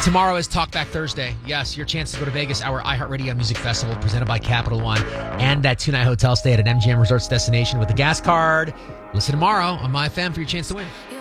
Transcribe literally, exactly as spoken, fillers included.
Tomorrow is Talkback Thursday. Yes, your chance to go to Vegas, our iHeartRadio Music Festival presented by Capital One, and that two-night hotel stay at an M G M Resorts destination with a gas card. Listen tomorrow on My F M for your chance to win.